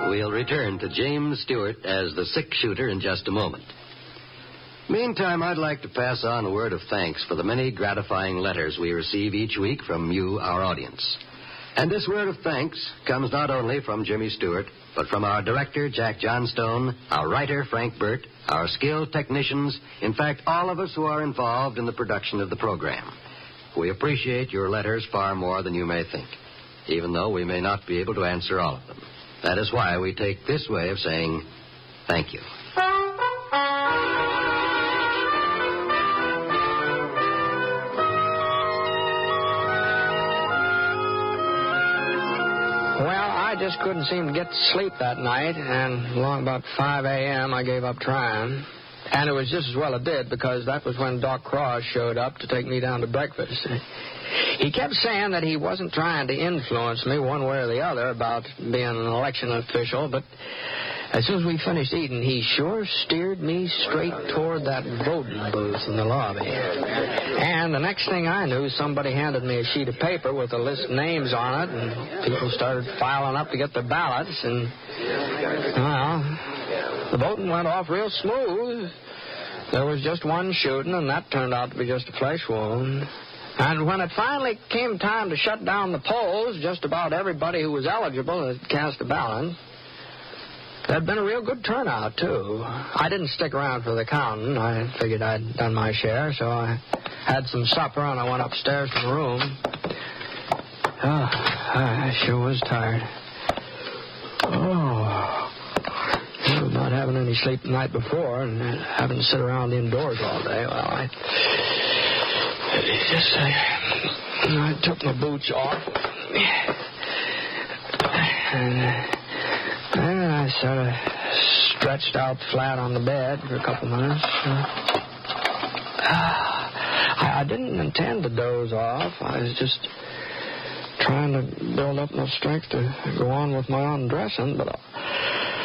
We'll return to James Stewart as the six-shooter in just a moment. Meantime, I'd like to pass on a word of thanks for the many gratifying letters we receive each week from you, our audience. And this word of thanks comes not only from Jimmy Stewart, but from our director, Jack Johnstone, our writer, Frank Burt, our skilled technicians, in fact, all of us who are involved in the production of the program. We appreciate your letters far more than you may think, even though we may not be able to answer all of them. That is why we take this way of saying thank you. Well, I just couldn't seem to get to sleep that night, and along about 5 a.m. I gave up trying. And it was just as well it did, because that was when Doc Cross showed up to take me down to breakfast. He kept saying that he wasn't trying to influence me one way or the other about being an election official, but as soon as we finished eating, he sure steered me straight toward that voting booth in the lobby. And the next thing I knew, somebody handed me a sheet of paper with a list of names on it, and people started filing up to get their ballots, and, well, the voting went off real smooth. There was just one shooting, and that turned out to be just a flesh wound. And when it finally came time to shut down the polls, just about everybody who was eligible had cast a ballot. There'd been a real good turnout, too. I didn't stick around for the counting. I figured I'd done my share, so I had some supper, and I went upstairs to the room. Oh, I sure was tired. Not having any sleep the night before and having to sit around indoors all day. Well, I took my boots off. And I sort of stretched out flat on the bed for a couple minutes. I didn't intend to doze off. I was just trying to build up enough strength to go on with my undressing, but